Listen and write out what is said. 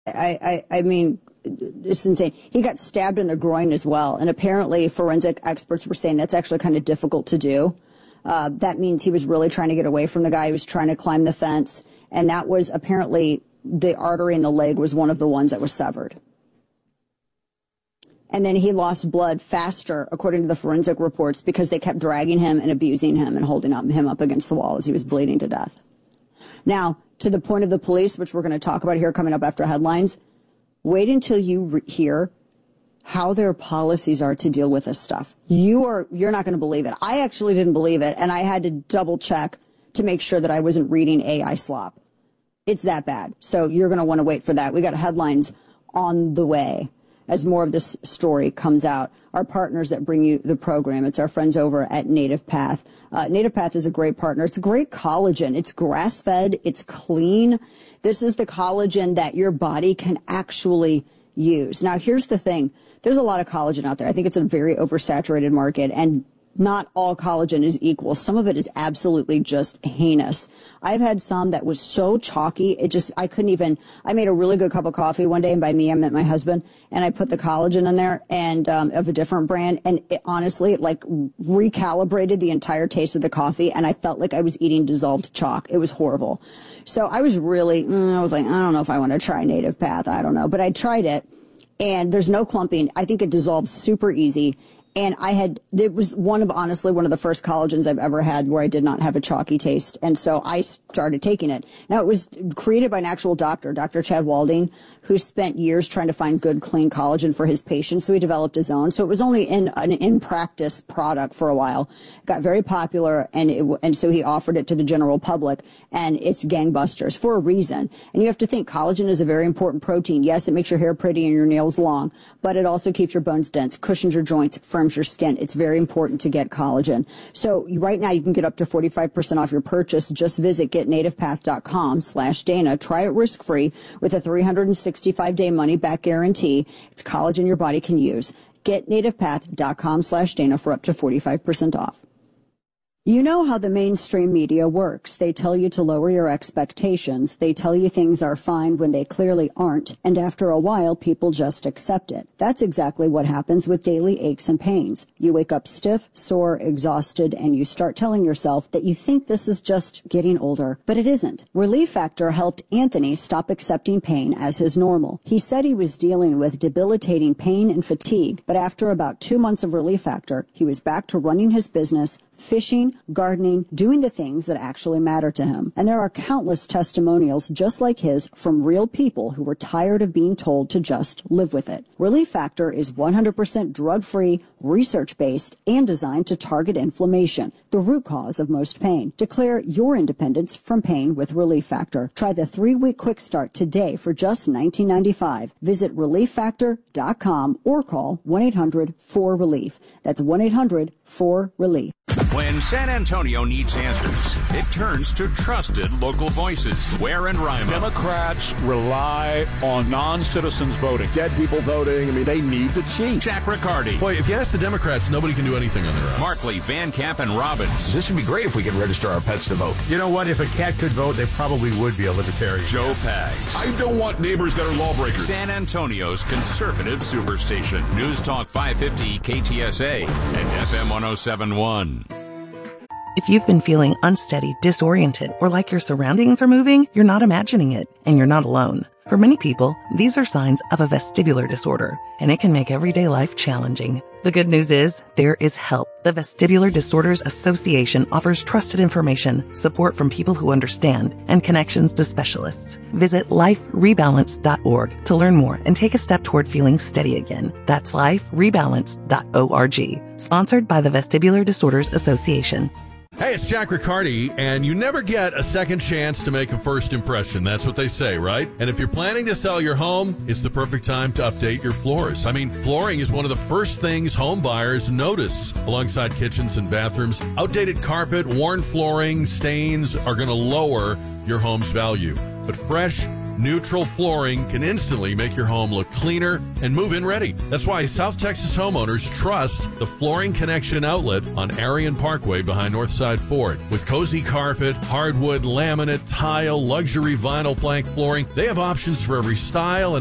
I mean, it's insane. He got stabbed in the groin as well. And apparently forensic experts were saying that's actually kind of difficult to do. That means he was really trying to get away from the guy. He was trying to climb the fence. And that was apparently the artery in the leg was one of the ones that was severed. And then he lost blood faster, according to the forensic reports, because they kept dragging him and abusing him and holding him up against the wall as he was bleeding to death. Now, to the point of the police, which we're going to talk about here coming up after headlines, wait until you hear how their policies are to deal with this stuff. You're not going to believe it. I actually didn't believe it, and I had to double check to make sure that I wasn't reading AI slop. It's that bad. So you're going to want to wait for that. We got headlines on the way as more of this story comes out. Our partners that bring you the program, it's our friends over at Native Path. Native Path is a great partner. It's great collagen. It's grass-fed. It's clean. This is the collagen that your body can actually use. Now, here's the thing. There's a lot of collagen out there. I think it's a very oversaturated market, and not all collagen is equal. Some of it is absolutely just heinous. I've had some that was so chalky, I made a really good cup of coffee one day, and by me, I meant my husband, and I put the collagen in there, and of a different brand, and it honestly, recalibrated the entire taste of the coffee, and I felt like I was eating dissolved chalk. It was horrible. So I was really, I was like, I don't know if I want to try Native Path. I don't know. But I tried it, and there's no clumping. I think it dissolves super easy. And it was one of the first collagens I've ever had where I did not have a chalky taste. And so I started taking it. Now, it was created by an actual doctor, Dr. Chad Walding, who spent years trying to find good, clean collagen for his patients. So he developed his own. So it was only an in-practice product for a while. It got very popular, and so he offered it to the general public. And it's gangbusters for a reason. And you have to think collagen is a very important protein. Yes, it makes your hair pretty and your nails long, but it also keeps your bones dense, cushions your joints, firms your skin. It's very important to get collagen. So right now you can get up to 45% off your purchase. Just visit getnativepath.com/Dana. Try it risk-free with a 365-day money-back guarantee. It's collagen your body can use. Getnativepath.com/Dana for up to 45% off. You know how the mainstream media works. They tell you to lower your expectations. They tell you things are fine when they clearly aren't. And after a while, people just accept it. That's exactly what happens with daily aches and pains. You wake up stiff, sore, exhausted, and you start telling yourself that you think this is just getting older. But it isn't. Relief Factor helped Anthony stop accepting pain as his normal. He said he was dealing with debilitating pain and fatigue, but after about 2 months of Relief Factor, he was back to running his business, fishing, gardening, doing the things that actually matter to him. And there are countless testimonials just like his from real people who were tired of being told to just live with it. Relief Factor is 100% drug-free, research-based, and designed to target inflammation, the root cause of most pain. Declare your independence from pain with Relief Factor. Try the 3-week quick start today for just $19.95. Visit ReliefFactor.com or call 1-800-4RELIEF. That's 1-800-4RELIEF. When San Antonio needs answers, it turns to trusted local voices. Ware and Rima. Democrats rely on non-citizens voting. Dead people voting. I mean, they need to cheat. Jack Riccardi. Boy, if you ask the Democrats, nobody can do anything on their own. Markley, Van Camp, and Robbins. This would be great if we could register our pets to vote. You know what? If a cat could vote, they probably would be a libertarian. Joe Pags. I don't want neighbors that are lawbreakers. San Antonio's conservative superstation. News Talk 550 KTSA and FM 107.1. If you've been feeling unsteady, disoriented, or like your surroundings are moving, you're not imagining it, and you're not alone. For many people, these are signs of a vestibular disorder, and it can make everyday life challenging. The good news is, there is help. The Vestibular Disorders Association offers trusted information, support from people who understand, and connections to specialists. Visit liferebalance.org to learn more and take a step toward feeling steady again. That's liferebalance.org. Sponsored by the Vestibular Disorders Association. Hey, it's Jack Riccardi, and you never get a second chance to make a first impression. That's what they say, right? And if you're planning to sell your home, it's the perfect time to update your floors. I mean, flooring is one of the first things home buyers notice alongside kitchens and bathrooms. Outdated carpet, worn flooring, stains are going to lower your home's value. But fresh, neutral flooring can instantly make your home look cleaner and move-in ready. That's why South Texas homeowners trust the Flooring Connection outlet on Arion Parkway behind Northside Ford. With cozy carpet, hardwood, laminate, tile, luxury vinyl plank flooring, they have options for every style and